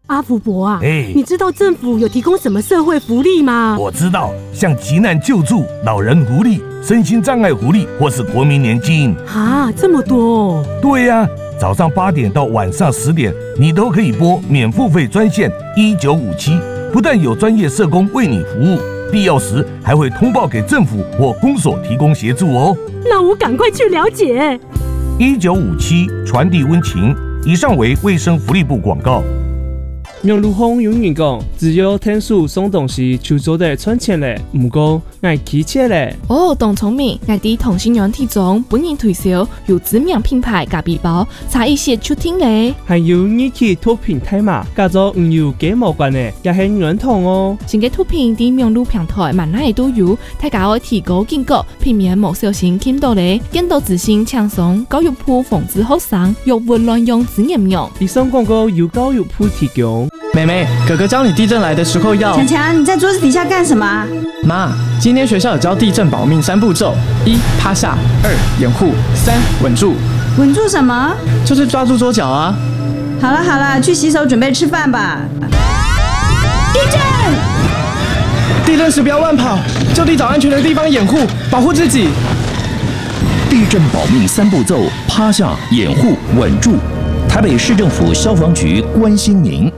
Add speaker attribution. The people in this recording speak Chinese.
Speaker 1: 阿福伯啊，
Speaker 2: 哎，
Speaker 1: 你知道政府有提供什么社会福利吗？
Speaker 2: 我知道，像急难救助、老人福利、身心障碍福利，或是国民年金。
Speaker 1: 啊，这么多哦！
Speaker 2: 对呀，早上8点到晚上10点，你都可以拨免付费专线1957，不但有专业社工为你服务，必要时还会通报给政府或公所提供协助哦。
Speaker 1: 那我赶快去了解。
Speaker 2: 1957传递温情。以上为卫生福利部广告。
Speaker 3: 杨如风永远讲，只有天数送东西就做得存钱嘞，唔过爱气切嘞。
Speaker 4: 哦，董聪明，爱啲同心软体中本人推销有知名品牌咖啡包，差一些出听嘞。
Speaker 3: 还有日期脱平台嘛，加做唔有幾毛關嘅，也係軟糖哦。
Speaker 4: 新嘅脱平啲網絡平台萬哪都有，大家可以提高警覺，避免無小心傾到咧，見到自信輕鬆，教育部防止學生用勿亂用字眼用。
Speaker 3: 以上廣告由教育部提供。
Speaker 5: 妹妹，哥哥教你地震来的时候要……
Speaker 6: 强强，你在桌子底下干什么？
Speaker 5: 妈，今天学校有教地震保命3步骤：1趴下，2掩护，3稳住。
Speaker 6: 稳住什么？
Speaker 5: 就是抓住桌角啊！
Speaker 6: 好了好了，去洗手准备吃饭吧。地震！
Speaker 5: 地震时不要乱跑，就地找安全的地方掩护，保护自己。
Speaker 7: 地震保命3步骤：趴下、掩护、稳住。台北市政府消防局关心您。